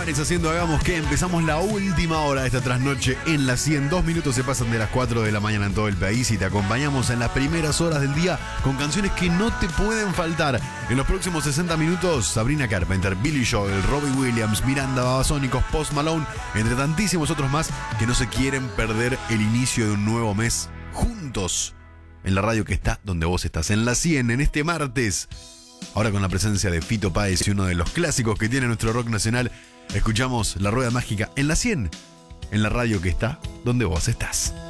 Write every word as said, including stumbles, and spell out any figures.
Suárez haciendo Hagamos que empezamos la última hora de esta trasnoche en la cien. Dos minutos se pasan de las cuatro de la mañana en todo el país y te acompañamos en las primeras horas del día con canciones que no te pueden faltar. En los próximos sesenta minutos, Sabrina Carpenter, Billy Joel, Robbie Williams, Miranda, Babasónicos, Post Malone, entre tantísimos otros más que no se quieren perder el inicio de un nuevo mes juntos en la radio que está donde vos estás, en la cien, en este martes. Ahora con la presencia de Fito Páez y uno de los clásicos que tiene nuestro rock nacional, escuchamos La Rueda Mágica en la cien, en la radio que está donde vos estás.